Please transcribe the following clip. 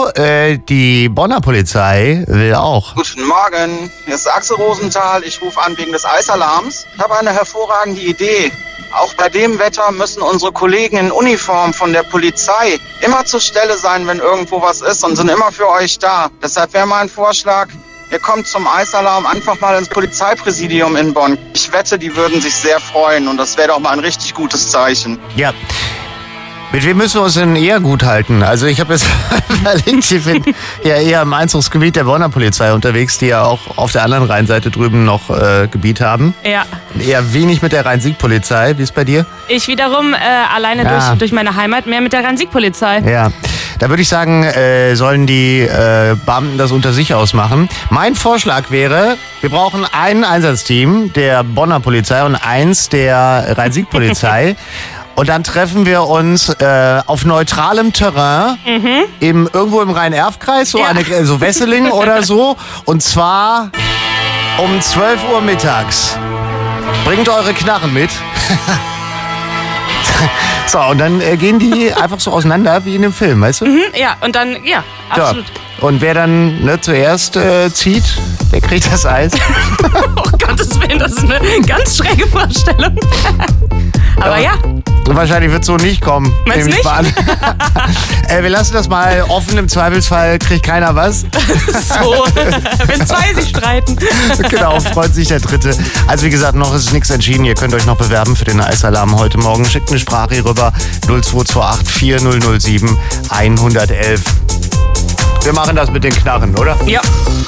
Hallo, die Bonner Polizei will auch. Guten Morgen, hier ist Axel Rosenthal. Ich rufe an wegen des Eisalarms. Ich habe eine hervorragende Idee. Auch bei dem Wetter müssen unsere Kollegen in Uniform von der Polizei immer zur Stelle sein, wenn irgendwo was ist und sind immer für euch da. Deshalb wäre mein Vorschlag, ihr kommt zum Eisalarm einfach mal ins Polizeipräsidium in Bonn. Ich wette, die würden sich sehr freuen und das wäre doch mal ein richtig gutes Zeichen. Ja. Mit wem müssen wir uns denn eher gut halten? Also ich habe jetzt überlegt, ich bin ja eher im Einzugsgebiet der Bonner Polizei unterwegs, die ja auch auf der anderen Rheinseite drüben noch Gebiet haben. Ja. Eher wenig mit der Rhein-Sieg-Polizei. Wie ist bei dir? Ich wiederum alleine durch meine Heimat mehr mit der Rhein-Sieg-Polizei. Ja, da würde ich sagen, sollen die Beamten das unter sich ausmachen. Mein Vorschlag wäre, wir brauchen ein Einsatzteam der Bonner Polizei und eins der Rhein-Sieg-Polizei. Und dann treffen wir uns auf neutralem Terrain irgendwo im Rhein-Erf-Kreis, so Wesseling oder so. Und zwar um 12 Uhr mittags. Bringt eure Knarren mit. So, und dann gehen die einfach so auseinander wie in dem Film, weißt du? Ja, und dann, ja, absolut. Ja. Und wer dann zuerst zieht, der kriegt das Eis. Oh Gottes Willen, das ist eine ganz schräge Vorstellung. Aber ja. Wahrscheinlich wird es so nicht kommen. Meinst du nicht? Wir lassen das mal offen. Im Zweifelsfall kriegt keiner was. So, wenn zwei sich streiten. Genau, freut sich der Dritte. Also wie gesagt, noch ist nichts entschieden. Ihr könnt euch noch bewerben für den Eisalarm heute Morgen. Schickt eine Sprache rüber 0228 4007 111. Wir machen das mit den Knarren, oder? Ja.